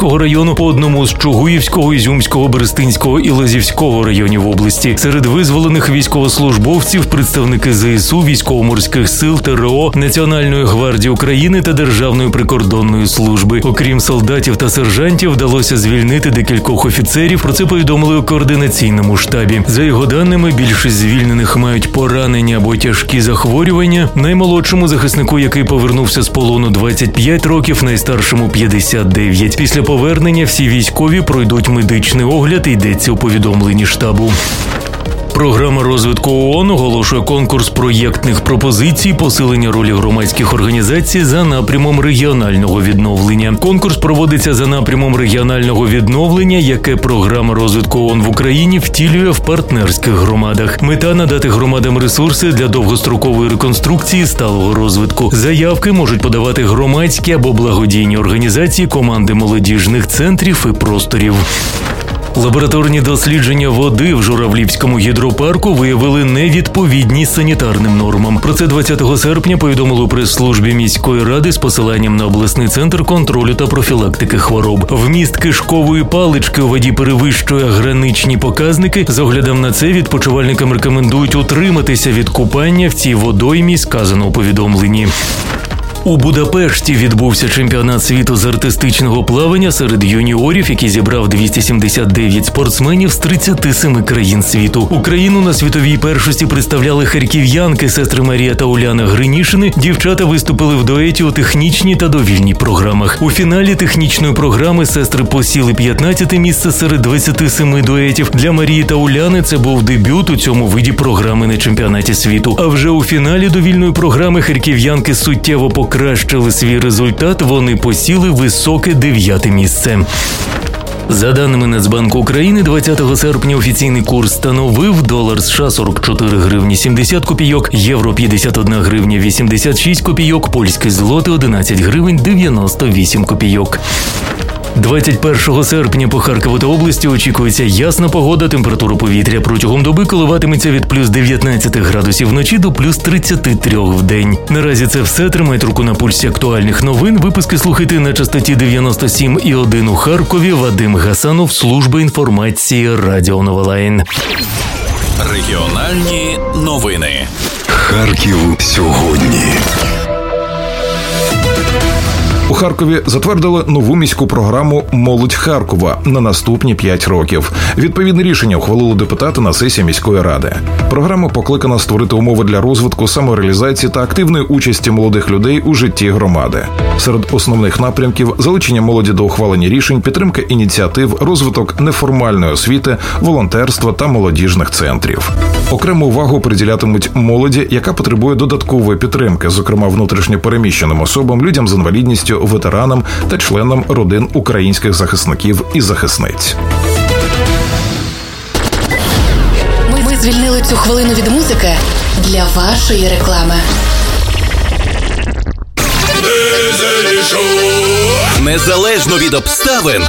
Ізюмського району по одному з Чугуївського, Ізюмського, Берестинського і Лозівського районів області. Серед визволених військовослужбовців представники ЗСУ, Військово-морських сил, ТРО, Національної гвардії України та Державної прикордонної служби. Окрім солдатів та сержантів, вдалося звільнити декількох офіцерів. Про це повідомили у координаційному штабі. За його даними, більшість звільнених мають поранення або тяжкі захворювання. Наймолодшому захиснику, який повернувся з полону, 25 років, найстаршому 59. Після повернення всі військові пройдуть медичний огляд, йдеться у повідомленні штабу. Програма розвитку ООН оголошує конкурс проєктних пропозицій посилення ролі громадських організацій за напрямом регіонального відновлення. Конкурс проводиться за напрямом регіонального відновлення, яке програма розвитку ООН в Україні втілює в партнерських громадах. Мета – надати громадам ресурси для довгострокової реконструкції сталого розвитку. Заявки можуть подавати громадські або благодійні організації, команди молодіжних центрів і просторів. Лабораторні дослідження води в Журавлівському гідропарку виявили невідповідність санітарним нормам. Про це 20 серпня повідомили у прес-службі міської ради з посиланням на обласний центр контролю та профілактики хвороб. Вміст кишкової палички у воді перевищує граничні показники. З оглядом на це відпочивальникам рекомендують утриматися від купання в цій водоймі, сказано у повідомленні. У Будапешті відбувся чемпіонат світу з артистичного плавання серед юніорів, який зібрав 279 спортсменів з 37 країн світу. Україну на світовій першості представляли харків'янки, сестри Марія та Уляна Гринішини. Дівчата виступили в дуеті у технічній та довільній програмах. У фіналі технічної програми сестри посіли 15-те місце серед 27 дуетів. Для Марії та Уляни це був дебют у цьому виді програми на чемпіонаті світу. А вже у фіналі довільної програми харків'янки суттєво покращили свій результат, вони посіли високе 9-те місце. За даними Нацбанку України, 20 серпня офіційний курс становив долар США 44 гривні 70 копійок, євро 51 гривня 86 копійок, польський злотий 11 гривень 98 копійок. 21 серпня по Харкову та області очікується ясна погода, температура повітря протягом доби коливатиметься від плюс 19 градусів вночі до плюс 33 в день. Наразі це все. Тримайте руку на пульсі актуальних новин. Випуски слухайте на частоті 97,1 у Харкові. Вадим Гасанов, служба інформації Радіо Нова Лайн. Регіональні новини. Харків сьогодні. У Харкові затвердили нову міську програму «Молодь Харкова» на наступні 5 років. Відповідне рішення ухвалили депутати на сесії міської ради. Програма покликана створити умови для розвитку, самореалізації та активної участі молодих людей у житті громади. Серед основних напрямків – залучення молоді до ухвалення рішень, підтримка ініціатив, розвиток неформальної освіти, волонтерства та молодіжних центрів. Окрему увагу приділятимуть молоді, яка потребує додаткової підтримки, зокрема внутрішньо переміщеним особам, людям з інвалідністю, ветеранам та членам родин українських захисників і захисниць. Ми звільнили цю хвилину від музики для вашої реклами. Незалежно від обставин,